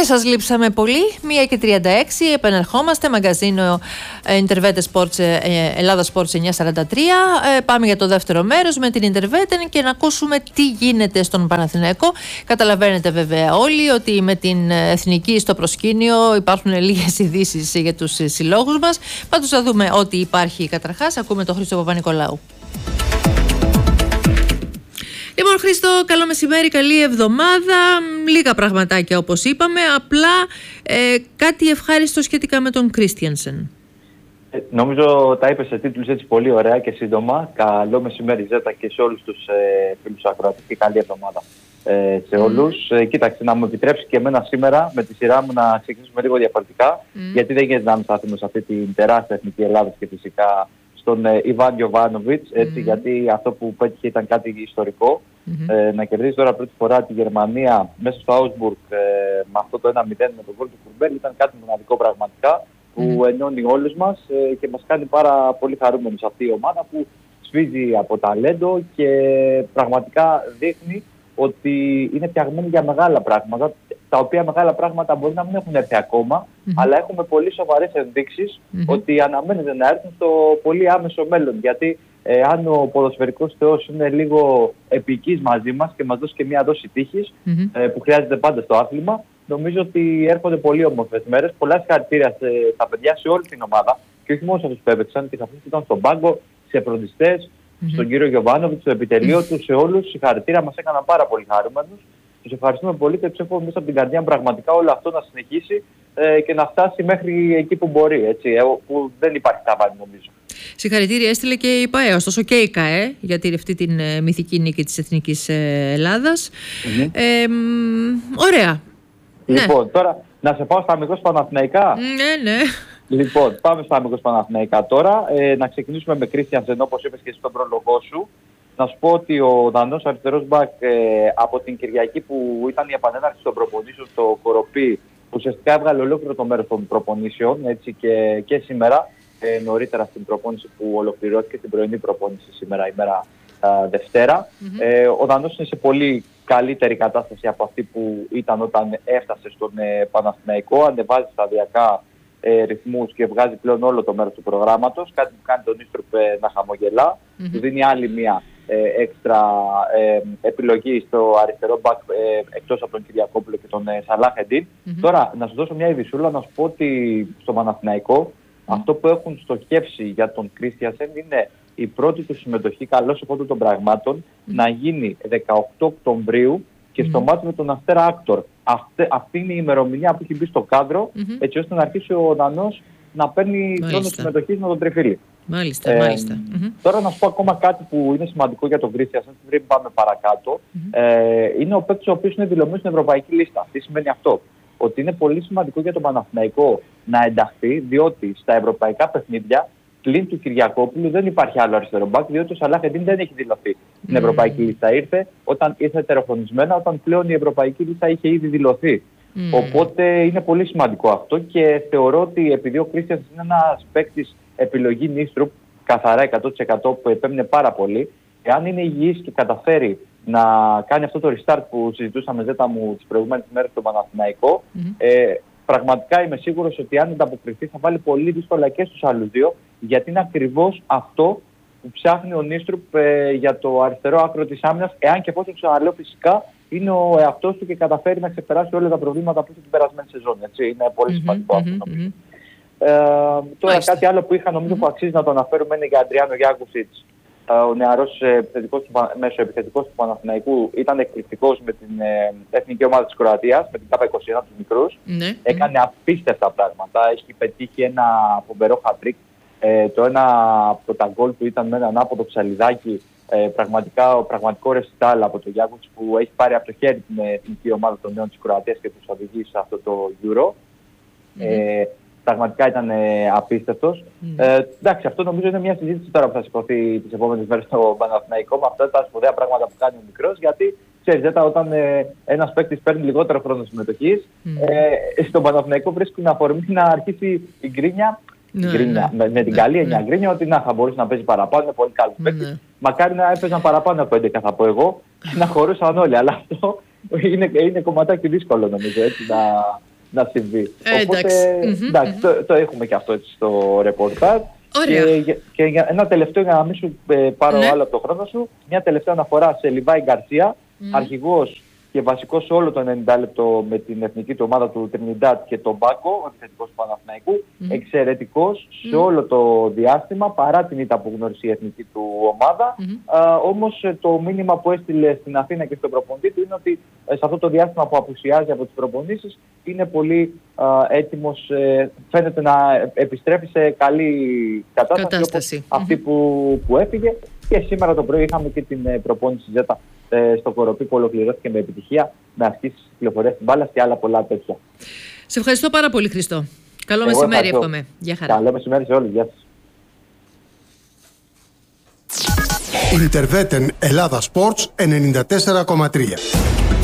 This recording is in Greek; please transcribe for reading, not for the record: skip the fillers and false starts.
Δεν σας λείψαμε πολύ. 1:36 επανερχόμαστε. Μαγκαζίνο Intervete Sports, Ελλάδα Sports 943. Πάμε για το δεύτερο μέρος με την Intervete και να ακούσουμε τι γίνεται στον Παναθηναϊκό. Καταλαβαίνετε βέβαια όλοι ότι με την εθνική στο προσκήνιο υπάρχουν λίγες ειδήσεις για τους συλλόγους μας. Πάντως θα δούμε ό,τι υπάρχει καταρχάς. Ακούμε τον Χρήστο Παπα-Νικολάου. Λοιπόν, Χρήστο, καλό μεσημέρι, καλή εβδομάδα. Λίγα πραγματάκια όπως είπαμε, απλά κάτι ευχάριστο σχετικά με τον Κρίστιανσεν. Νομίζω τα είπες σε τίτλους έτσι πολύ ωραία και σύντομα. Καλό μεσημέρι, Ζέτα, και σε όλους τους φίλους ακροατές και καλή εβδομάδα σε όλους. Κοίταξε, να μου επιτρέψει και εμένα σήμερα με τη σειρά μου να ξεκινήσουμε λίγο διαφορετικά, γιατί δεν γίνεται να μην σταθούμε σε αυτή την τεράστια εθνική Ελλάδα και φυσικά στον Ιβάν Γιοβάνοβιτς, γιατί αυτό που πέτυχε ήταν κάτι ιστορικό. Να κερδίσει τώρα πρώτη φορά τη Γερμανία μέσα στο Άουσμπουργκ με αυτό το 1-0 με τον γκολ του Κουρμπέλ ήταν κάτι μοναδικό πραγματικά που ενώνει όλους μας και μας κάνει πάρα πολύ χαρούμενους αυτή η ομάδα που σφίζει από ταλέντο και πραγματικά δείχνει ότι είναι φτιαγμένη για μεγάλα πράγματα, τα οποία μεγάλα πράγματα μπορεί να μην έχουν έρθει ακόμα, αλλά έχουμε πολύ σοβαρές ενδείξεις ότι αναμένεται να έρθουν στο πολύ άμεσο μέλλον. Γιατί αν ο ποδοσφαιρικός θεός είναι λίγο επικής μαζί μας και μας δώσει και μια δόση τύχης που χρειάζεται πάντα στο άθλημα, νομίζω ότι έρχονται πολύ όμορφες μέρες. Πολλά συγχαρητήρια στα παιδιά, σε όλη την ομάδα και όχι μόνο σε αυτούς που έπαιξαν, και σε αυτούς που ήταν στον πάγκο, σε φροντιστές, στον κύριο Γιοβάνοβιτς, στο επιτελείο του, σε όλους. Συγχαρητήρια, μας έκαναν πάρα πολύ χαρούμενους. Τους ευχαριστούμε πολύ και τους εύχομαι μέσα από την καρδιά μου πραγματικά όλο αυτό να συνεχίσει και να φτάσει μέχρι εκεί που μπορεί, έτσι, που δεν υπάρχει ταβάνι νομίζω. Συγχαρητήρια έστειλε και η ΠΑΕ, ωστόσο και η ΚΑΕ για αυτή την μυθική νίκη της Εθνικής Ελλάδας. Ωραία. Λοιπόν, τώρα να σε πάω στα αμυγός Παναθηναϊκά. Ναι. Λοιπόν, πάμε στα αμυγός Παναθηναϊκά τώρα. Να ξεκινήσουμε με Κρίστιανσεν, όπως είπες και εσύ στον πρόλογό σου. Να σου πω ότι ο Δανός αριστερός μπακ από την Κυριακή που ήταν η επανέναρξη των προπονήσεων στο Κοροπή, ουσιαστικά έβγαλε ολόκληρο το μέρος των προπονήσεων, έτσι, και σήμερα, νωρίτερα στην προπόνηση που ολοκληρώθηκε, την πρωινή προπόνηση σήμερα, ημέρα Δευτέρα. Ο Δανός είναι σε πολύ καλύτερη κατάσταση από αυτή που ήταν όταν έφτασε στον Παναθηναϊκό. Ανεβάζει σταδιακά ρυθμούς και βγάζει πλέον όλο το μέρος του προγράμματος, κάτι που κάνει τον Ίστρουπ να χαμογελά, του δίνει άλλη μια έξτρα επιλογή στο αριστερό μπακ εκτός από τον Κυριακόπουλο και τον Σαλάχ-Εντίν. Τώρα, να σου δώσω μια ειδησούλα, να σου πω ότι στο Παναθηναϊκό αυτό που έχουν στοχεύσει για τον Κρίστιανσεν είναι η πρώτη του συμμετοχή καλώς επόντων των πραγμάτων να γίνει 18 Οκτωβρίου και στο μάτι με τον Αστέρα Άκτορ. Αυτή είναι η ημερομηνία που έχει μπει στο κάδρο, έτσι ώστε να αρχίσει ο Δανός να παίρνει χρόνο συμμετοχής με τον Τριφίλη. Μάλιστα. Τώρα να σου πω ακόμα κάτι που είναι σημαντικό για τον Κρίστιανσεν, πριν πάμε παρακάτω. Είναι ο παίκτης ο οποίος είναι δηλωμένος στην ευρωπαϊκή λίστα. Τι σημαίνει αυτό? Ότι είναι πολύ σημαντικό για τον Παναθηναϊκό να ενταχθεί, διότι στα ευρωπαϊκά παιχνίδια πλην του Κυριακόπουλου δεν υπάρχει άλλο αριστερό μπακ, διότι ο Σαλάχ-Εντίν δεν έχει δηλωθεί στην ευρωπαϊκή λίστα. Ήρθε τεροφωνισμένα, όταν πλέον η ευρωπαϊκή λίστα είχε ήδη δηλωθεί. Οπότε είναι πολύ σημαντικό αυτό και θεωρώ ότι επειδή ο Κρίστιανσεν είναι ένας παίκτης επιλογή Νίστρουπ, καθαρά 100% που επέμεινε πάρα πολύ, εάν είναι υγιής και καταφέρει να κάνει αυτό το restart που συζητούσαμε, Ζέτα μου, τις προηγούμενες μέρες στο Παναθηναϊκό, πραγματικά είμαι σίγουρος ότι αν ανταποκριθεί θα βάλει πολύ δύσκολα και στους άλλους δύο, γιατί είναι ακριβώς αυτό που ψάχνει ο Νίστρουπ για το αριστερό άκρο της άμυνας, εάν και εφόσον, ξαναλέω, φυσικά είναι ο εαυτός του και καταφέρει να ξεπεράσει όλα τα προβλήματα που είχε την περασμένη σεζόν. Έτσι. Είναι πολύ σημαντικό αυτό νομίζω. Τώρα κάτι άλλο που είχα νομίζω που αξίζει να το αναφέρουμε είναι για Αντριάνο Γιάκουσιτς. Ο νεαρός μεσοεπιθετικός του Παναθηναϊκού ήταν εκπληκτικός με την εθνική ομάδα της Κροατίας, με την ΚΑΠΑ 21 τους μικρούς. Έκανε απίστευτα πράγματα. Έχει πετύχει ένα φοβερό hat-trick. Το ένα από τα γκολ του ήταν με έναν άποδο ψαλιδάκι. Πραγματικό ρεσιτάλ από τον Γιάκουσιτς που έχει πάρει από το χέρι την εθνική ομάδα των νέων της Κροατίας και τους οδηγεί σε αυτό το Euro. Πραγματικά ήταν απίστευτος. Εντάξει, αυτό νομίζω είναι μια συζήτηση τώρα που θα σηκωθεί τις επόμενες μέρες στο Παναθηναϊκό με αυτά τα σπουδαία πράγματα που κάνει ο μικρός. Γιατί ξέρεις, όταν ένας παίκτης παίρνει λιγότερο χρόνο συμμετοχής, στον Παναθηναϊκό βρίσκουν αφορμή να αρχίσει η γκρίνια. Με την καλή έννοια γκρίνια ότι θα μπορούσε να παίζει παραπάνω, είναι πολύ καλός παίκτης. Μακάρι να έπαιζαν παραπάνω από 11, θα πω εγώ, και να χωρούσαν όλοι. Αλλά αυτό είναι κομματάκι δύσκολο νομίζω έτσι, να συμβεί. Εντάξει. Εντάξει, το έχουμε και αυτό έτσι στο ρεπορτάζ. Και για ένα τελευταίο, για να μην σου πάρω άλλο από το χρόνο σου, μια τελευταία αναφορά σε Λιβάη Γκαρσία, αρχηγός και βασικός σε όλο το 90 λεπτό με την εθνική του ομάδα του Τρινιντάτ και τον Μπάκο, ο επιθετικός του Παναθηναϊκού. Εξαιρετικός σε όλο το διάστημα, παρά την ήττα που γνώρισε η εθνική του ομάδα. Όμως το μήνυμα που έστειλε στην Αθήνα και στον προπονητή του είναι ότι σε αυτό το διάστημα που απουσιάζει από τις προπονήσεις είναι πολύ έτοιμος, φαίνεται να επιστρέφει σε καλή κατάσταση. Όπως αυτή που έφυγε. Και σήμερα το πρωί είχαμε και την προπόνηση Ζέτα στο Κοροπή που ολοκληρώθηκε με επιτυχία, με ασκήσεις κυκλοφορίας στην μπάλα και άλλα πολλά τέτοια. Σε ευχαριστώ πάρα πολύ, Χριστό. Καλό μεσημέρι, εύχομαι. Γεια χαρά. Καλό μεσημέρι σε όλους. Γεια σας. Ιντερβέτεν Ελλάδα Sports 94,3.